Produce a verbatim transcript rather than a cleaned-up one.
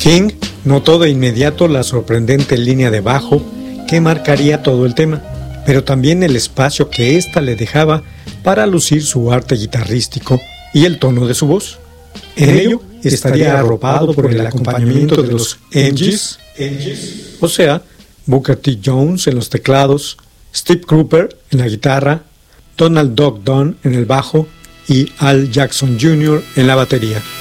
King notó de inmediato la sorprendente línea de bajo que marcaría todo el tema, pero también el espacio que ésta le dejaba para lucir su arte guitarrístico y el tono de su voz. En ello estaría arropado por el acompañamiento de los M Gs, o sea, Booker T. Jones en los teclados, Steve Cropper en la guitarra, Donald Duck Dunn en el bajo y Al Jackson junior en la batería.